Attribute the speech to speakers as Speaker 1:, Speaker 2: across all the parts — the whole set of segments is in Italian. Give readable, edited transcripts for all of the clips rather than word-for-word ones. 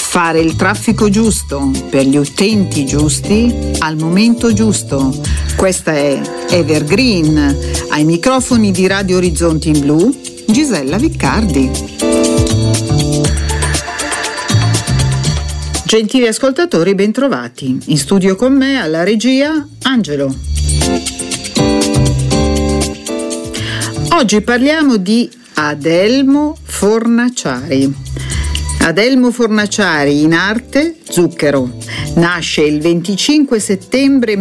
Speaker 1: Fare il traffico giusto per gli utenti giusti al momento giusto. Questa è Evergreen. Ai microfoni di Radio Orizzonti in Blu, Gisella Viccardi. Gentili ascoltatori, bentrovati. In studio con me alla regia Angelo. Oggi parliamo di Adelmo Fornaciari. Adelmo Fornaciari, in arte Zucchero, nasce il 25 settembre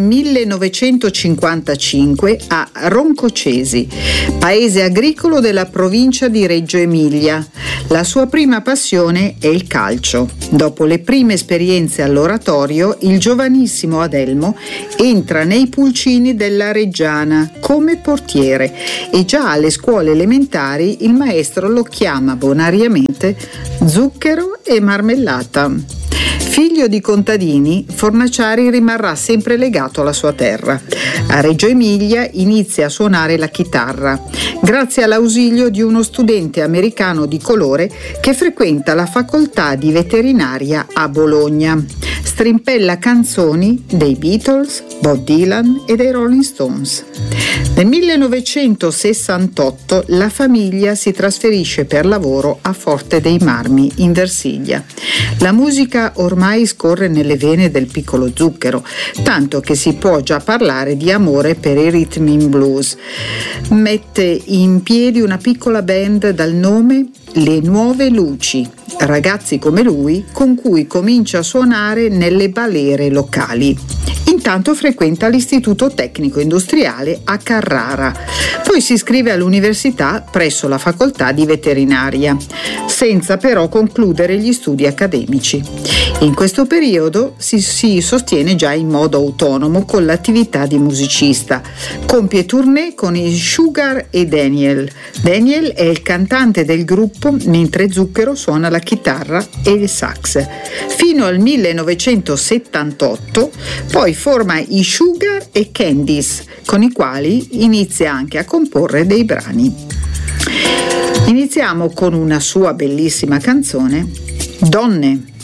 Speaker 1: 1955 a Roncocesi, paese agricolo della provincia di Reggio Emilia. La sua prima passione è il calcio. Dopo le prime esperienze all'oratorio, il giovanissimo Adelmo entra nei pulcini della Reggiana come portiere e già alle scuole elementari il maestro lo chiama bonariamente Zucchero e Marmellata. Figlio di contadini, Fornaciari rimarrà sempre legato alla sua terra. A Reggio Emilia inizia a suonare la chitarra, grazie all'ausilio di uno studente americano di colore che frequenta la facoltà di veterinaria a Bologna. Strimpella canzoni dei Beatles, Bob Dylan e dei Rolling Stones. Nel 1968 la famiglia si trasferisce per lavoro a Forte dei Marmi, in Versilia. La musica ormai scorre nelle vene del piccolo Zucchero, tanto che si può già parlare di amore per i ritmi in blues. Mette in piedi una piccola band dal nome Le Nuove Luci, ragazzi come lui con cui comincia a suonare nelle balere locali. Intanto frequenta l'Istituto Tecnico Industriale a Carrara, poi si iscrive all'università presso la facoltà di veterinaria, senza però concludere gli studi accademici. In questo periodo si sostiene già in modo autonomo con l'attività di musicista. Compie tournée con i Sugar e Daniel. Daniel è il cantante del gruppo, mentre Zucchero suona la chitarra e il sax. Fino al 1978 poi forma i Sugar e Candies, con i quali inizia anche a comporre dei brani. Iniziamo con una sua bellissima canzone, Donne.